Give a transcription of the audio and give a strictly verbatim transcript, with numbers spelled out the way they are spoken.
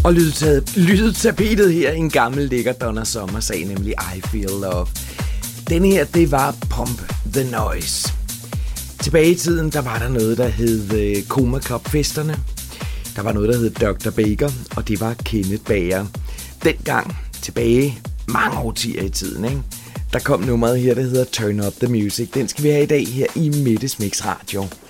Og lyttede tapetet her i en gammel lækker Donna Summer-sag, nemlig I Feel Love. Den her, det var Pump the Noise. Tilbage i tiden, der var der noget, der hed Coma Club-festerne. Der var noget, der hed doktor Baker, og det var Kenneth Bager. Dengang, tilbage mange årtier i tiden, ikke? Der kom nummeret her, der hedder Turn Up The Music. Den skal vi have i dag her i Mettes Mix Radio.